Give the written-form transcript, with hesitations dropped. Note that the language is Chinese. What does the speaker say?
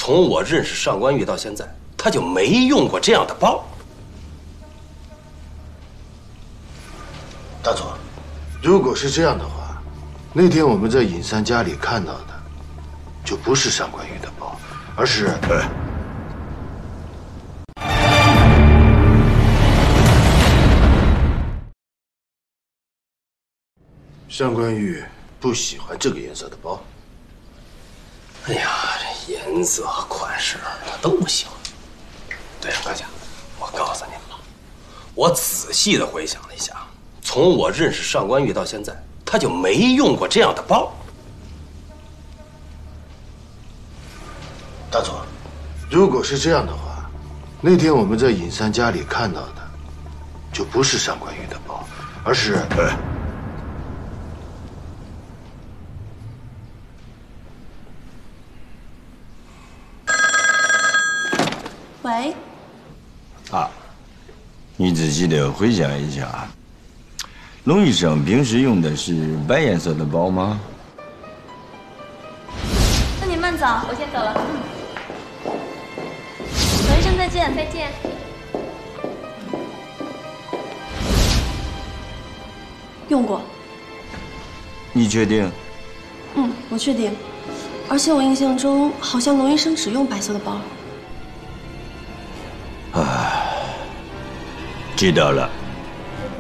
从我认识上官玉到现在，他就没用过这样的包。 大佐，如果是这样的话，那天我们在尹三家里看到的，就不是上官玉的包，而是……上官玉不喜欢这个颜色的包。 哎呀，这颜色和款式他都不喜欢。对了，阁下，我告诉您吧，我仔细的回想了一下，从我认识上官玉到现在，他就没用过这样的包。 大佐，如果是这样的话，那天我们在尹三家里看到的，就不是上官玉的包，而是…… 喂。 啊，你仔细的回想一下，龙医生平时用的是白颜色的包吗？ 那你慢走，我先走了。龙医生再见，再见。用过。 你确定？ 嗯，我确定。而且我印象中，好像龙医生只用白色的包。 知道了。